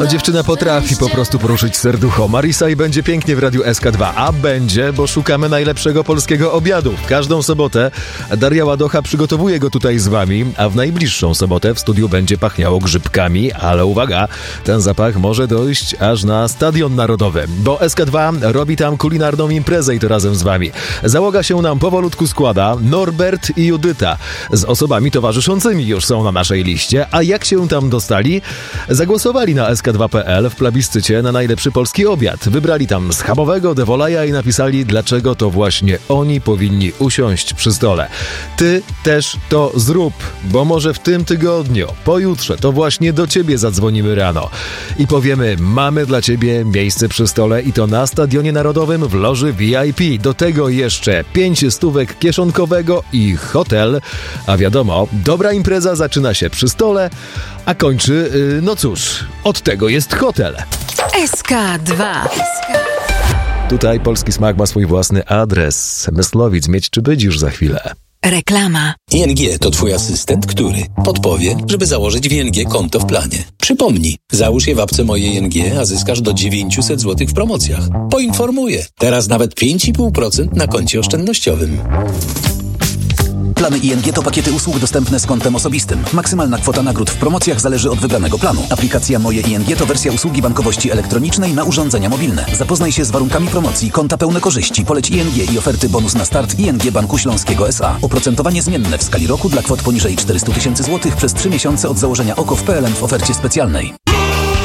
No, dziewczyna potrafi po prostu poruszyć serducho. Marisa i będzie pięknie w Radiu SK2. A będzie, bo szukamy najlepszego polskiego obiadu. W każdą sobotę Daria Ładocha przygotowuje go tutaj z wami, a w najbliższą sobotę w studiu będzie pachniało grzybkami, ale uwaga, ten zapach może dojść aż na Stadion Narodowy, bo SK2 robi tam kulinarną imprezę i to razem z wami. Załoga się nam powolutku składa. Norbert i Judyta z osobami towarzyszącymi już są na naszej liście, a jak się tam dostali? Zagłosowali na sk2.pl w plebiscycie na najlepszy polski obiad. Wybrali tam schabowego, Devolaja i napisali, dlaczego to właśnie oni powinni usiąść przy stole. Ty też to zrób, bo może w tym tygodniu, pojutrze, to właśnie do ciebie zadzwonimy rano i powiemy, mamy dla ciebie miejsce przy stole i to na Stadionie Narodowym w loży VIP. Do tego jeszcze 5 stówek kieszonkowego i hotel. A wiadomo, dobra impreza zaczyna się przy stole, a kończy, no cóż, od tego jest hotel. SK2. Tutaj Polski Smak ma swój własny adres. Myslowic, Miedź czy Być już za chwilę. Reklama. ING to twój asystent, który podpowie, żeby założyć w ING konto w planie. Przypomnij, załóż je w apce Moje ING, a zyskasz do 900 zł w promocjach. Poinformuję, teraz nawet 5,5% na koncie oszczędnościowym. Plany ING to pakiety usług dostępne z kontem osobistym. Maksymalna kwota nagród w promocjach zależy od wybranego planu. Aplikacja Moje ING to wersja usługi bankowości elektronicznej na urządzenia mobilne. Zapoznaj się z warunkami promocji, konta pełne korzyści, poleć ING i oferty bonus na start ING Banku Śląskiego S.A. Oprocentowanie zmienne w skali roku dla kwot poniżej 400 000 złotych przez 3 miesiące od założenia OKO w PLN w ofercie specjalnej.